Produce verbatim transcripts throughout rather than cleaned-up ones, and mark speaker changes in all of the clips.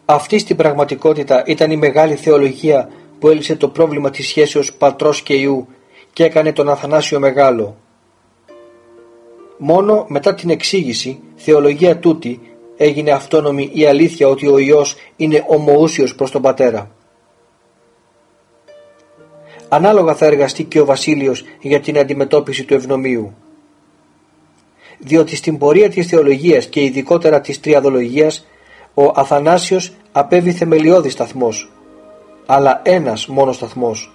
Speaker 1: Αυτή στην πραγματικότητα ήταν η μεγάλη θεολογία που έλυσε το πρόβλημα της σχέσεως πατρός και ιού και έκανε τον Αθανάσιο μεγάλο. Μόνο μετά την εξήγηση, θεολογία τούτη, έγινε αυτόνομη η αλήθεια ότι ο Υιός είναι ομοούσιος προς τον Πατέρα. Ανάλογα θα εργαστεί και ο Βασίλειος για την αντιμετώπιση του ευνομείου. Διότι στην πορεία της θεολογίας και ειδικότερα της τριαδολογίας, ο Αθανάσιος απέβη θεμελιώδη σταθμός, αλλά ένας μόνο σταθμός.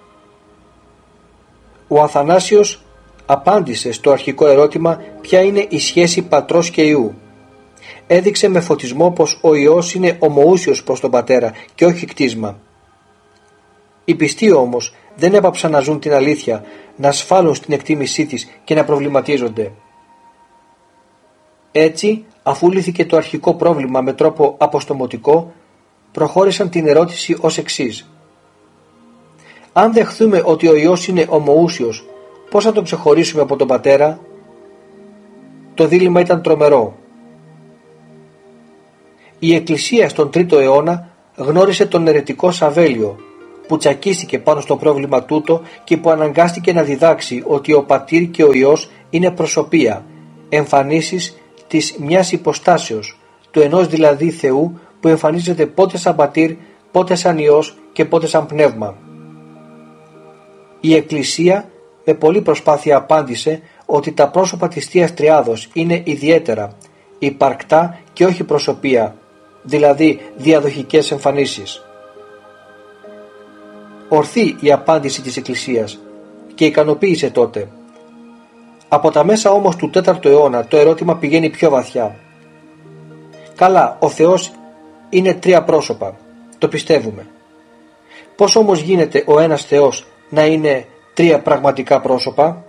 Speaker 1: Ο Αθανάσιος απάντησε στο αρχικό ερώτημα ποια είναι η σχέση πατρός και ιού. Έδειξε με φωτισμό πως ο Υιός είναι ομοούσιος προς τον Πατέρα και όχι κτίσμα. Οι πιστοί όμως δεν έπαψαν να ζουν την αλήθεια, να ασφάλουν στην εκτίμησή της και να προβληματίζονται. Έτσι, αφού λύθηκε το αρχικό πρόβλημα με τρόπο αποστομωτικό, προχώρησαν την ερώτηση ως εξής. Αν δεχθούμε ότι ο Υιός είναι ομοούσιος, πώς θα τον ξεχωρίσουμε από τον Πατέρα? Το δίλημμα ήταν τρομερό. Η Εκκλησία στον τρίτο αιώνα γνώρισε τον αιρετικό Σαβέλιο, που τσακίστηκε πάνω στο πρόβλημα τούτο και που αναγκάστηκε να διδάξει ότι ο Πατήρ και ο Υιός είναι προσωπία, εμφανίσεις της μιας υποστάσεως, του ενός δηλαδή Θεού που εμφανίζεται πότε σαν Πατήρ, πότε σαν Υιός και πότε σαν Πνεύμα. Η Εκκλησία με πολλή προσπάθεια απάντησε ότι τα πρόσωπα της Θείας Τριάδος είναι ιδιαίτερα, υπαρκτά και όχι προσωπία, δηλαδή διαδοχικές εμφανίσεις. Ορθή η απάντηση της Εκκλησίας και ικανοποίησε τότε. Από τα μέσα όμως του τέταρτου αιώνα το ερώτημα πηγαίνει πιο βαθιά. Καλά, ο Θεός είναι τρία πρόσωπα, το πιστεύουμε. Πώς όμως γίνεται ο ένας Θεός να είναι τρία πραγματικά πρόσωπα?